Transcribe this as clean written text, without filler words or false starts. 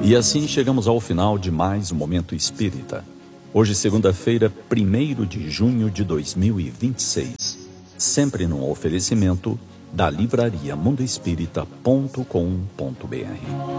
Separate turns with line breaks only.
E assim chegamos ao final de mais um Momento Espírita. Hoje, segunda-feira, 1º de junho de 2026. Sempre num oferecimento da livraria mundoespírita.com.br.